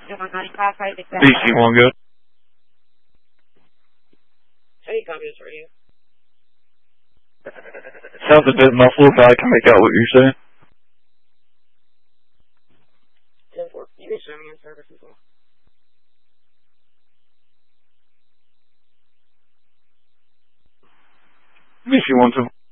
DC1, go. Hey, copy this radio. Sounds a bit muffled, but I can make out what you're saying. 10-4. You can show me in service as well. DC1,